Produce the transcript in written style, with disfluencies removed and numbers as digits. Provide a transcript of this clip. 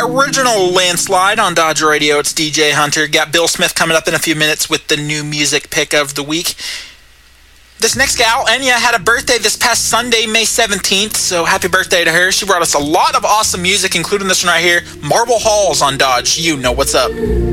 Original Landslide on Dodge Radio. It's DJ Hunter. Got Bill Smith coming up in a few minutes with the new music pick of the week. This next gal, Enya, had a birthday this past Sunday, May 17th, so happy birthday to her. She brought us a lot of awesome music, including this one right here, Marble Halls on Dodge. You know what's up.